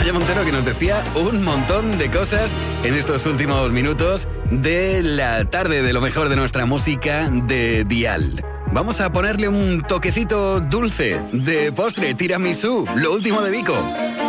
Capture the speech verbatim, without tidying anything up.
Amaya Montero, que nos decía un montón de cosas en estos últimos minutos de la tarde de lo mejor de nuestra música de Dial. Vamos a ponerle un toquecito dulce de postre, tiramisú, lo último de Vico.